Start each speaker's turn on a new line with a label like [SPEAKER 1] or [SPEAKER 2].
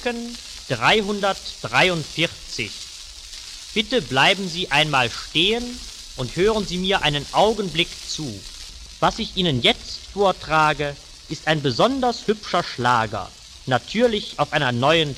[SPEAKER 1] Franken 343. Bitte bleiben Sie einmal stehen und hören Sie mir einen Augenblick zu. Was ich Ihnen jetzt vortrage, ist ein besonders hübscher Schlager, natürlich auf einer neuen